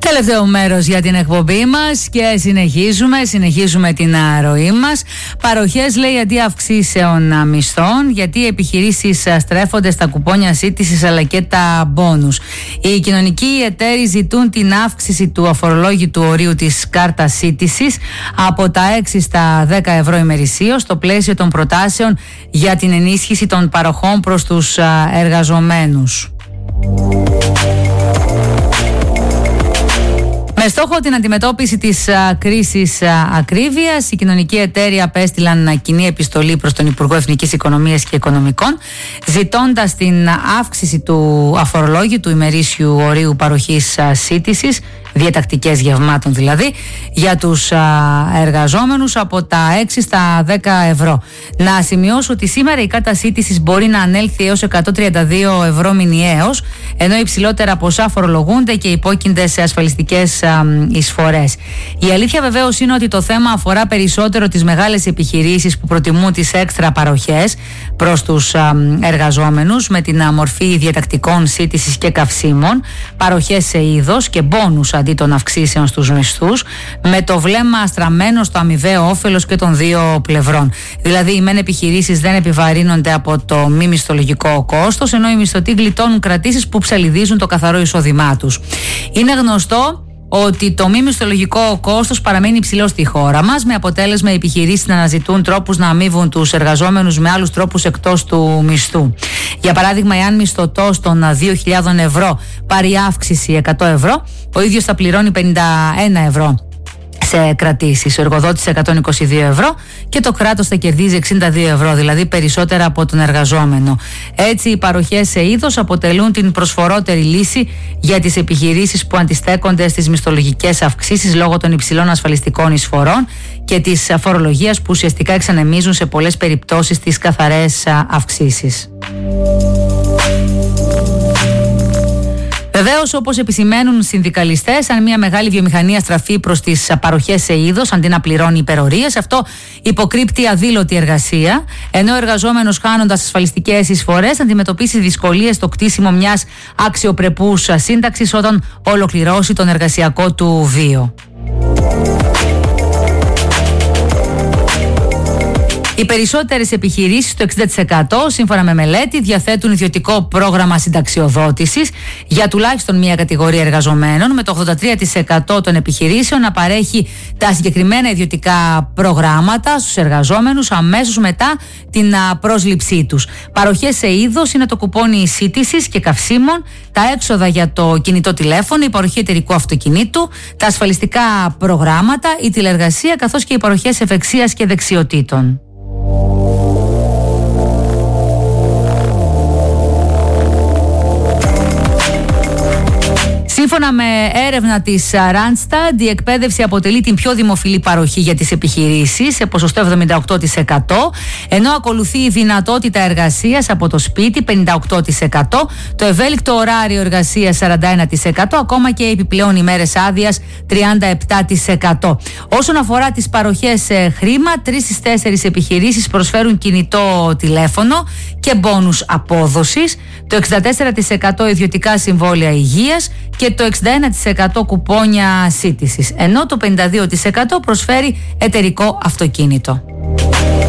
Τελευταίο μέρος για την εκπομπή μας και συνεχίζουμε την ροή μας. Παροχές, λέει, αντί αυξήσεων μισθών, γιατί οι επιχειρήσεις στρέφονται στα κουπόνια σύντησης αλλά και τα μπόνους. Οι κοινωνικοί εταίροι ζητούν την αύξηση του αφορολόγητου ορίου της κάρτας σύντησης από τα 6 στα 10 ευρώ ημερησίως στο πλαίσιο των προτάσεων για την ενίσχυση των παροχών προς τους εργαζομένους. Με στόχο την αντιμετώπιση της κρίσης ακρίβειας, οι κοινωνικοί εταίροι απέστειλαν κοινή επιστολή προς τον Υπουργό Εθνικής Οικονομίας και Οικονομικών, ζητώντας την αύξηση του αφορολόγητου ημερήσιου ορίου παροχής σύντησης, διατακτικές γευμάτων δηλαδή, για τους εργαζόμενους από τα 6 στα 10 ευρώ. Να σημειώσω ότι σήμερα η κάρτα σύντησης μπορεί να ανέλθει έως 132 ευρώ μηνιαίως, ενώ υψηλότερα ποσά φορολογούνται και υπόκεινται σε ασφαλιστικές εισφορές. Η αλήθεια βεβαίως είναι ότι το θέμα αφορά περισσότερο τις μεγάλες επιχειρήσεις που προτιμούν τις έξτρα παροχές προς τους εργαζόμενους με την μορφή διατακτικών σύντησης και καυσίμων, παροχές σε είδος και μπόνους αντί των αυξήσεων στους μισθούς, με το βλέμμα στραμμένο στο αμοιβαίο όφελος και των δύο πλευρών. Δηλαδή, οι μεν επιχειρήσεις δεν επιβαρύνονται από το μη μισθολογικό κόστος, ενώ οι μισθωτοί γλιτώνουν κρατήσεις που ψαλιδίζουν το καθαρό εισόδημά τους. Είναι γνωστό ότι το μη μισθολογικό κόστος παραμένει υψηλό στη χώρα μας, με αποτέλεσμα οι επιχειρήσεις να αναζητούν τρόπους να αμείβουν τους εργαζόμενους με άλλους τρόπους εκτός του μισθού. Για παράδειγμα, εάν μισθωτός των 2.000 ευρώ πάρει αύξηση 100 ευρώ, ο ίδιος θα πληρώνει 51 ευρώ σε κρατήσεις, ο εργοδότης 122 ευρώ και το κράτος θα κερδίζει 62 ευρώ, δηλαδή περισσότερα από τον εργαζόμενο. Έτσι, οι παροχές σε είδος αποτελούν την προσφορότερη λύση για τις επιχειρήσεις που αντιστέκονται στις μισθολογικές αυξήσεις λόγω των υψηλών ασφαλιστικών εισφορών και της φορολογίας που ουσιαστικά εξανεμίζουν σε πολλές περιπτώσεις τις καθαρές αυξήσεις. Βεβαίως, όπως επισημαίνουν συνδικαλιστές, αν μια μεγάλη βιομηχανία στραφεί προς τις παροχές σε είδος αντί να πληρώνει υπερορίες, αυτό υποκρύπτει αδήλωτη εργασία, ενώ ο εργαζόμενος, χάνοντας ασφαλιστικές εισφορές, αντιμετωπίσει δυσκολίες στο κτίσιμο μιας αξιοπρεπούς σύνταξης όταν ολοκληρώσει τον εργασιακό του βίο. Οι περισσότερες επιχειρήσεις, το 60% σύμφωνα με μελέτη, διαθέτουν ιδιωτικό πρόγραμμα συνταξιοδότησης για τουλάχιστον μία κατηγορία εργαζομένων, με το 83% των επιχειρήσεων να παρέχει τα συγκεκριμένα ιδιωτικά προγράμματα στους εργαζόμενους αμέσως μετά την πρόσληψή τους. Παροχές σε είδος είναι το κουπόνι σύντησης και καυσίμων, τα έξοδα για το κινητό τηλέφωνο, η παροχή εταιρικού αυτοκινήτου, τα ασφαλιστικά προγράμματα, η τηλεργασία καθώς και οι παροχές ευεξίας και δεξιοτήτων. Σύμφωνα με έρευνα της Randstad, η εκπαίδευση αποτελεί την πιο δημοφιλή παροχή για τις επιχειρήσεις σε ποσοστό 78%, ενώ ακολουθεί η δυνατότητα εργασίας από το σπίτι 58%, το ευέλικτο ωράριο εργασίας 41%, ακόμα και επιπλέον ημέρες άδειας 37%. Όσον αφορά τις παροχές σε χρήμα, 3 στις 4 επιχειρήσεις προσφέρουν κινητό τηλέφωνο και μπόνους απόδοσης, το 64% ιδιωτικά συμβόλαια υγείας και το 61% κουπόνια σύντησης, ενώ το 52% προσφέρει εταιρικό αυτοκίνητο.